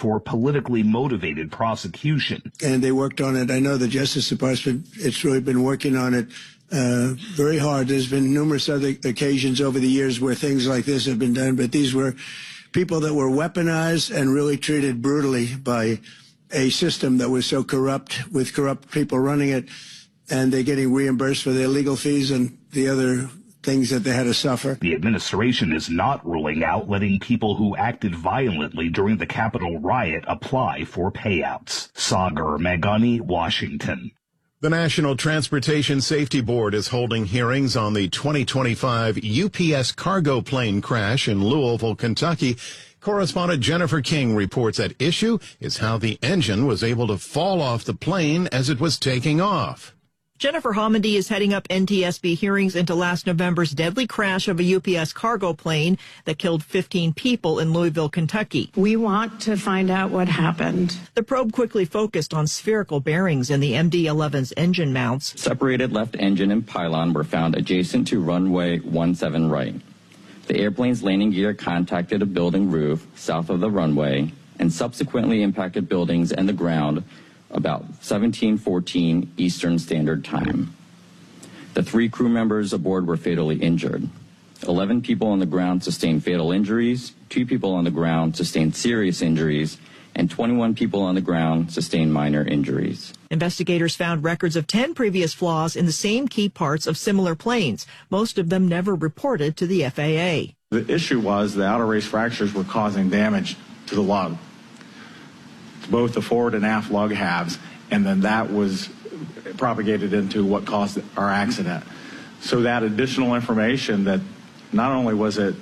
for politically motivated prosecution. And they worked on it. I know the Justice Department, it's really been working on it very hard. There's been numerous other occasions over the years where things like this have been done, but these were people that were weaponized and really treated brutally by a system that was so corrupt, with corrupt people running it, and they're getting reimbursed for their legal fees and the other things that they had to suffer. The administration is not ruling out letting people who acted violently during the Capitol riot apply for payouts. Sagar Meghani, Washington. The National Transportation Safety Board is holding hearings on the 2025 UPS cargo plane crash in Louisville, Kentucky. Correspondent Jennifer King reports at issue is how the engine was able to fall off the plane as it was taking off. Jennifer Homendy is heading up NTSB hearings into last November's deadly crash of a UPS cargo plane that killed 15 people in Louisville, Kentucky. We want to find out what happened. The probe quickly focused on spherical bearings in the MD-11's engine mounts. Separated left engine and pylon were found adjacent to runway 17 right. The airplane's landing gear contacted a building roof south of the runway and subsequently impacted buildings and the ground about 17:14 Eastern Standard Time. The 3 crew members aboard were fatally injured. 11 people on the ground sustained fatal injuries, 2 people on the ground sustained serious injuries, and 21 people on the ground sustained minor injuries. Investigators found records of 10 previous flaws in the same key parts of similar planes, most of them never reported to the FAA. The issue was the outer race fractures were causing damage to the lug, both the forward and aft lug halves, and then that was propagated into what caused our accident. So that additional information, that not only was it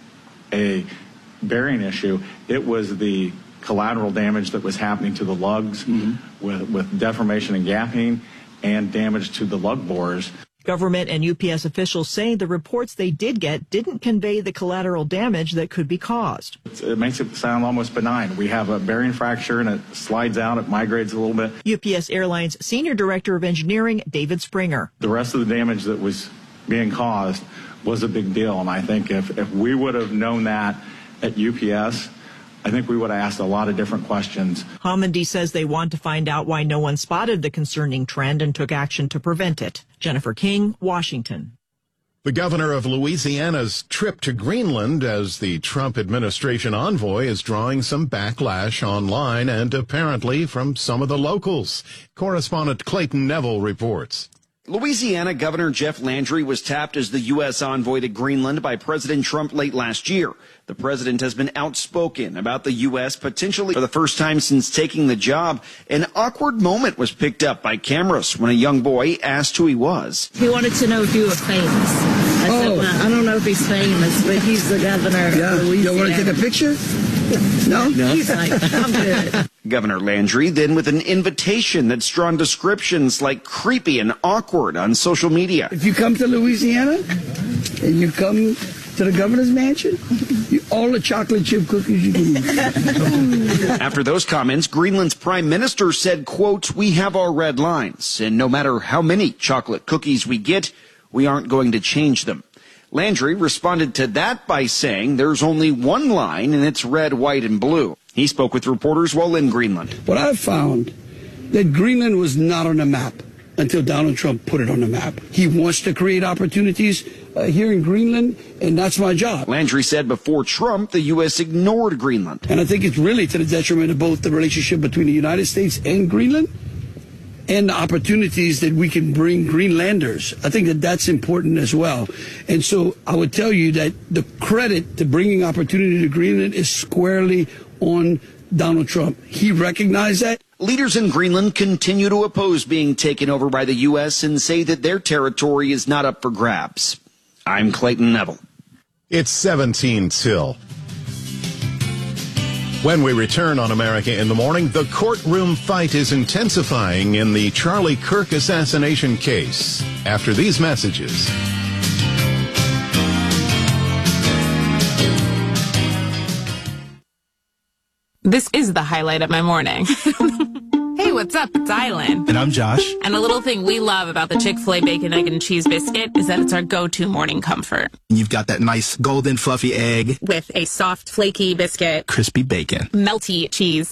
a bearing issue, it was the collateral damage that was happening to the lugs with deformation and gapping and damage to the lug bores. Government and UPS officials say the reports they did get didn't convey the collateral damage that could be caused. It makes it sound almost benign. We have a bearing fracture and it slides out, it migrates a little bit. UPS Airlines Senior Director of Engineering, David Springer. The rest of the damage that was being caused was a big deal, and I think if we would have known that at UPS, I think we would have asked a lot of different questions. Homendy says they want to find out why no one spotted the concerning trend and took action to prevent it. Jennifer King, Washington. The governor of Louisiana's trip to Greenland as the Trump administration envoy is drawing some backlash online and apparently from some of the locals. Correspondent Clayton Neville reports. Louisiana Governor Jeff Landry was tapped as the U.S. envoy to Greenland by President Trump late last year. The president has been outspoken about the U.S. potentially for the first time since taking the job. An awkward moment was picked up by cameras when a young boy asked who he was. He wanted to know if you were famous. I said, well, I don't know if he's famous, but he's the governor of Louisiana. You want to take a picture? No? He's like, I'm good. Governor Landry then with an invitation that's drawn descriptions like creepy and awkward on social media. If you come to Louisiana and you come to the governor's mansion, all the chocolate chip cookies you can eat. After those comments, Greenland's prime minister said, quote, "We have our red lines, and no matter how many chocolate cookies we get, we aren't going to change them." Landry responded to that by saying there's only one line and it's red, white, and blue. He spoke with reporters while in Greenland. What I found that Greenland was not on the map until Donald Trump put it on the map. He wants to create opportunities here in Greenland, and that's my job. Landry said before Trump, the U.S. ignored Greenland. And I think it's really to the detriment of both the relationship between the United States and Greenland and the opportunities that we can bring Greenlanders. I think that that's important as well. And so I would tell you that the credit to bringing opportunity to Greenland is squarely on Donald Trump. He recognized that. Leaders in Greenland continue to oppose being taken over by the U.S. and say that their territory is not up for grabs. I'm Clayton Neville. It's 17 till. When we return on America in the Morning, the courtroom fight is intensifying in the Charlie Kirk assassination case. After these messages. This is the highlight of my morning. Hey, what's up? It's Island. And I'm Josh. And a little thing we love about the Chick-fil-A Bacon, Egg, and Cheese Biscuit is that it's our go-to morning comfort. You've got that nice golden fluffy egg. With a soft, flaky biscuit. Crispy bacon. Melty cheese.